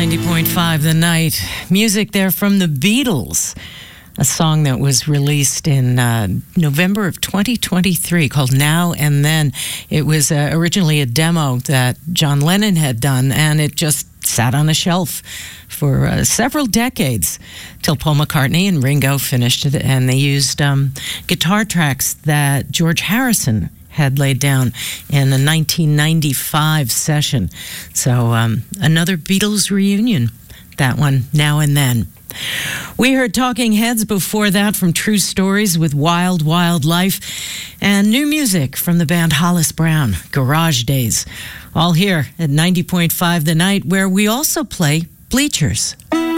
90.5 The Night. Music there from the Beatles. A song that was released in November of 2023 called Now and Then. It was originally a demo that John Lennon had done, and it just sat on a shelf for several decades till Paul McCartney and Ringo finished it, and they used guitar tracks that George Harrison had laid down in the 1995 session. So another Beatles reunion, that one, Now and Then. We heard Talking Heads before that from True Stories with Wild Wild Life, and new music from the band Hollis Brown, Garage Days. All here at 90.5 The Night, where we also play Bleachers.